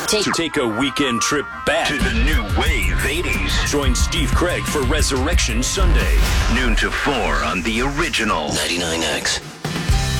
Take a weekend trip back to the new wave 80s. Join Steve Craig for Resurrection Sunday. Noon to 4 on the original 99X.